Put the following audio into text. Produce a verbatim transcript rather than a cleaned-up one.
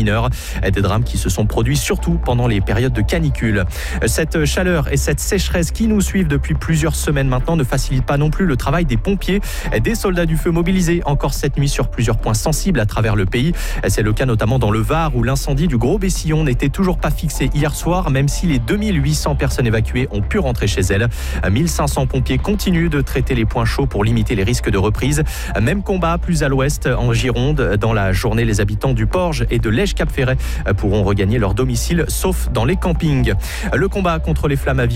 mineurs. Des drames qui se sont produits surtout pendant les périodes de canicule. Cette chaleur et cette sécheresse qui nous suivent depuis plusieurs semaines maintenant ne facilitent pas non plus le travail des pompiers. Des soldats du feu mobilisés encore cette nuit sur plusieurs points sensibles à travers le pays. C'est le cas notamment dans le Var où l'incendie du Gros Bessillon n'était toujours pas fixé hier soir, même si les deux mille huit cents personnes évacuées ont pu rentrer chez elles. mille cinq cents pompiers continuent de traiter les points chauds pour limiter les risques de reprise. Même combat plus à l'ouest en Gironde. Dans la journée, les habitants du Porge et de Lège-Cap-Ferret pourront regagner leur domicile, sauf dans les campings. Le combat contre les flammes à